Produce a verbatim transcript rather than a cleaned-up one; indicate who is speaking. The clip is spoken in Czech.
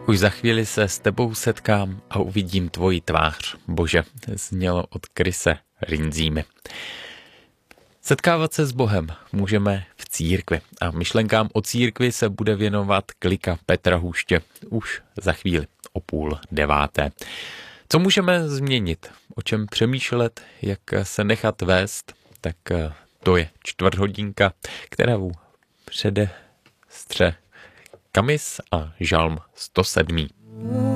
Speaker 1: Už za chvíli se s tebou setkám a uvidím tvoji tvář, Bože, znělo od Krise Rinzímy. Setkávat se s Bohem můžeme v církvi a myšlenkám o církvi se bude věnovat Klika Petra Hůště už za chvíli o půl deváté. Co můžeme změnit, o čem přemýšlet, jak se nechat vést, tak to je čtvrthodinka, kterou předestře Kamis a žalm sto sedm.